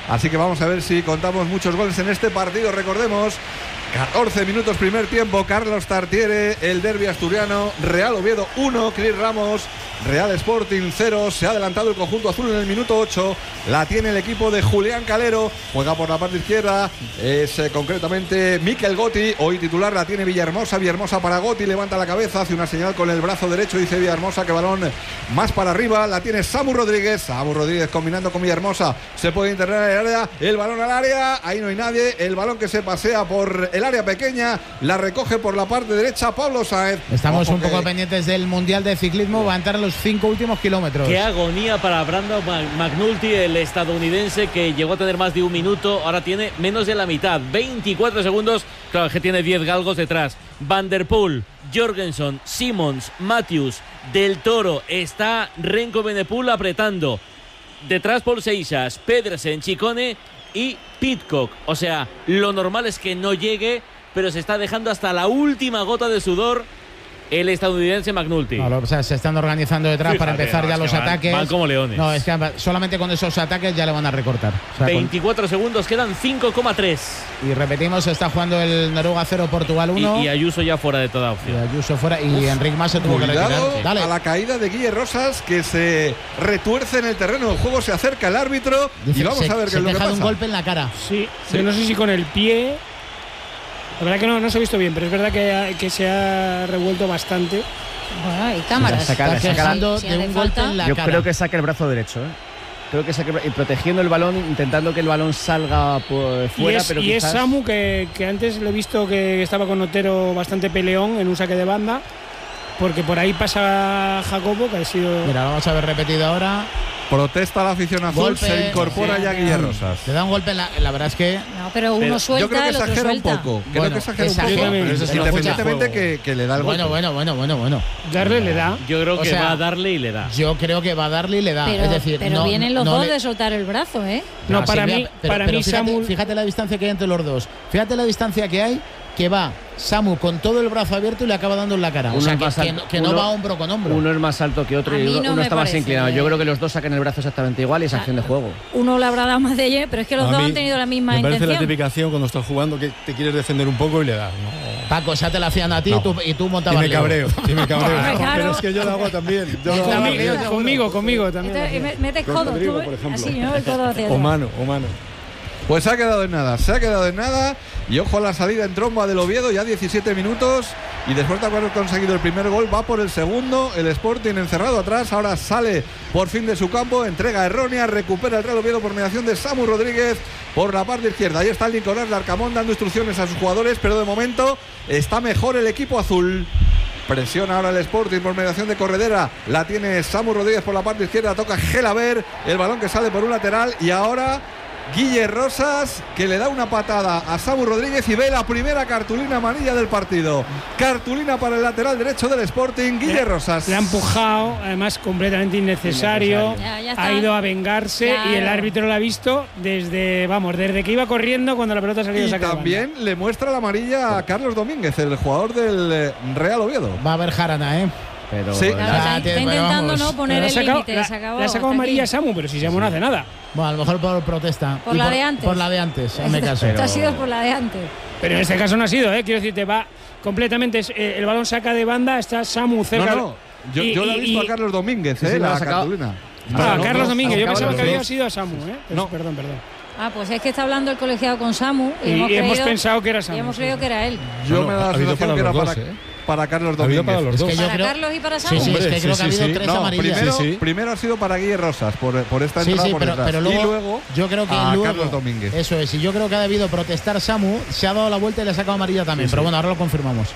Así que vamos a ver si contamos muchos goles en este partido. Recordemos, 14 minutos primer tiempo, Carlos Tartiere, el derbi asturiano, Real Oviedo 1, Cris Ramos, Real Sporting 0. Se ha adelantado el conjunto azul en el minuto 8. La tiene el equipo de Julián Calero. Juega por la parte izquierda. Es concretamente Mikel Gotti. Hoy titular la tiene Villahermosa. Villahermosa para Gotti. Levanta la cabeza. Hace una señal con el brazo derecho. Dice Villahermosa que balón más para arriba. La tiene Samu Rodríguez. Samu Rodríguez combinando con Villahermosa. Se puede internar en el área. El balón al área. Ahí no hay nadie. El balón que se pasea por el área pequeña. La recoge por la parte derecha Pablo Sáenz. Estamos un poco pendientes del Mundial de Ciclismo. Va a entrar en los 5 últimos kilómetros. Qué agonía para Brandon McNulty, el estadounidense que llegó a tener más de un minuto, ahora tiene menos de la mitad, 24 segundos, claro que tiene 10 galgos detrás. Van der Poel, Jorgensen, Simmons, Matthews, Del Toro, está Renko Benepul apretando, detrás Paul Seixas, Pedersen, Ciccone y Pidcock. O sea, lo normal es que no llegue, pero se está dejando hasta la última gota de sudor el estadounidense McNulty. No, o sea, se están organizando detrás. Fíjate, para empezar ya los ataques. Van como leones. No, es que solamente con esos ataques ya le van a recortar. O sea, 24 segundos, quedan 5,3. Y repetimos, está jugando el Noruega 0, Portugal 1. Y Ayuso ya fuera de toda opción. Y Ayuso fuera. Y Enric Mas se tuvo que retirar. Dale. A la caída de Guille Rosas, que se retuerce en el terreno del juego. Se acerca el árbitro. Dice, y vamos a ver qué es lo que pasa. Un golpe en la cara. Sí. Yo no sé si con el pie. La verdad que no se ha visto bien, pero es verdad que se ha revuelto bastante. Bueno, hay cámaras. Está quejando de un golpe en la cara. Yo creo que saca el brazo derecho, Creo que saca y protegiendo el balón, intentando que el balón salga por fuera. Y es Samu, que antes le he visto que estaba con Otero bastante peleón en un saque de banda, porque por ahí pasa Jacobo, que ha sido... Mira, vamos a ver repetido ahora. Protesta la afición azul, golpe, se incorpora ya Guille Rosas. Le da un golpe en la verdad es que... No, pero uno suelta, yo creo que el otro exagera suelta. Un poco. Creo que exagera un poco. Independientemente que le da el golpe. Bueno. Darle le da. Yo creo que va a darle y le da. Yo creo que va a darle y le da. Pero, es decir, pero vienen los dos de soltar el brazo, No, para mí Samu... Fíjate la distancia que hay entre los dos. Fíjate la distancia que hay, que va Samu con todo el brazo abierto y le acaba dando en la cara. O sea, que no va hombro con hombro. Uno es más alto que otro y uno está más inclinado. Yo creo que los dos sacan el brazo exactamente igual y es acción de juego. Uno le habrá dado más de ella, pero es que los dos han tenido la misma intención. Me parece la típica acción cuando estás jugando que te quieres defender un poco y le das. Paco, ya te la hacían a ti y tú montabas. Y me cabreo. Pero es que yo lo hago también. Conmigo también. Metes codo, tú, así, ¿no? El codo hacia o mano. Pues se ha quedado en nada. Y ojo a la salida en tromba del Oviedo, ya 17 minutos. Y después de haber conseguido el primer gol, va por el segundo. El Sporting encerrado atrás. Ahora sale por fin de su campo. Entrega errónea. Recupera el Real Oviedo por mediación de Samu Rodríguez por la parte izquierda. Ahí está el Nicolás Larcamón dando instrucciones a sus jugadores. Pero de momento está mejor el equipo azul. Presiona ahora el Sporting por mediación de Corredera. La tiene Samu Rodríguez por la parte izquierda. Toca Gelaber. El balón que sale por un lateral. Y ahora Guille Rosas, que le da una patada a Samu Rodríguez y ve la primera cartulina amarilla del partido. Cartulina para el lateral derecho del Sporting, Guille Rosas. Le ha empujado, además completamente innecesario. Ya ha ido a vengarse y el árbitro lo ha visto desde que iba corriendo cuando la pelota salió de saque. Y también le muestra la amarilla a Carlos Domínguez, el jugador del Real Oviedo. Va a haber jarana, Pero sí. Está intentando no poner el límite. Le ha sacado amarilla a Samu, pero si Samu no hace nada. Bueno, a lo mejor por protesta. Por la de antes. Por la de antes, en mi caso. Esto ha sido por la de antes. Pero en este caso no ha sido, quiero decirte, va completamente. El balón saca de banda, está Samu cerca. Yo le he visto a Carlos Domínguez, la cartulina. Carlos Domínguez, yo pensaba que había sido a Samu, No. Perdón. Pues es que está hablando el colegiado con Samu y hemos pensado que era Samu. Y hemos creído que era él. Yo me da la sensación que era para Carlos Domínguez. Para los dos. ¿Para Carlos y para Samu? Sí, es que creo que ha habido tres amarillas. Primero ha sido para Guille Rosas, por esta entrada por detrás. Pero luego, yo creo que Carlos Domínguez. Eso es, y yo creo que ha debido protestar Samu, se ha dado la vuelta y le ha sacado amarilla también. Pero bueno, ahora lo confirmamos.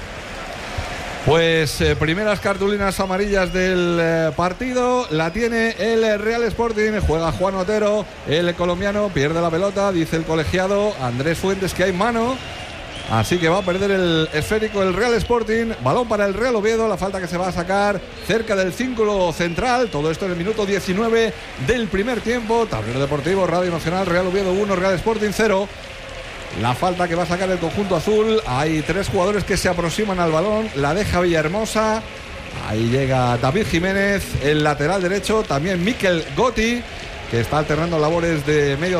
Pues primeras cartulinas amarillas del partido. La tiene el Real Sporting. Juega Juan Otero, el colombiano. Pierde la pelota, dice el colegiado Andrés Fuentes que hay mano. Así que va a perder el esférico el Real Sporting. Balón para el Real Oviedo. La falta que se va a sacar cerca del círculo central. Todo esto en el minuto 19 del primer tiempo. Tablero Deportivo, Radio Nacional, Real Oviedo 1, Real Sporting 0. La falta que va a sacar el conjunto azul. Hay tres jugadores que se aproximan al balón. La deja Villahermosa. Ahí llega David Jiménez, el lateral derecho. También Mikel Gotti, que está alternando labores de medio